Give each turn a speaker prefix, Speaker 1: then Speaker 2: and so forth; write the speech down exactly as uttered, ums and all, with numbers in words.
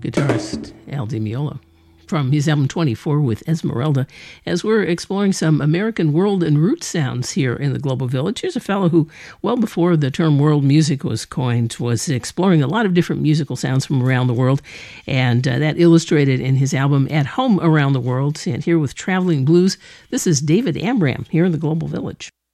Speaker 1: guitarist Al Di Meola, from his album twenty-four with Esmeralda, as we're exploring some American world and root sounds here in the Global Village. Here's a fellow who, well before the term world music was coined, was exploring a lot of different musical sounds from around the world, and uh, that illustrated in his album At Home Around the World. And here with Traveling Blues, this is David Amram here in the Global Village.